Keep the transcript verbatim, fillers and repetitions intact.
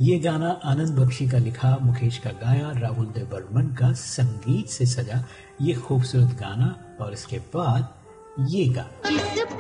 ये गाना आनंद बख्शी का लिखा, मुकेश का गाया, राहुल देव बर्मन का संगीत से सजा ये खूबसूरत गाना और इसके बाद ये गाना।